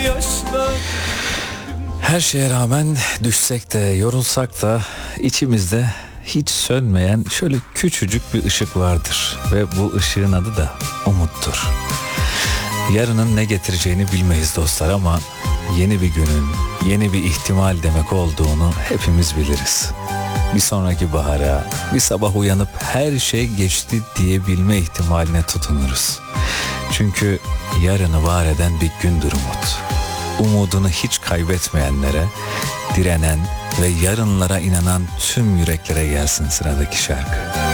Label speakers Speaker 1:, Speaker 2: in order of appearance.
Speaker 1: Her şeye rağmen düşsek de yorulsak da içimizde hiç sönmeyen şöyle küçücük bir ışık vardır ve bu ışığın adı da umuttur. Yarının ne getireceğini bilmeyiz dostlar ama yeni bir günün, yeni bir ihtimal demek olduğunu hepimiz biliriz. Bir sonraki bahara, bir sabah uyanıp her şey geçti diyebilme ihtimaline tutunuruz. Çünkü yarını var eden bir gündür umut. Umudunu hiç kaybetmeyenlere, direnen ve yarınlara inanan tüm yüreklere gelsin sıradaki şarkı.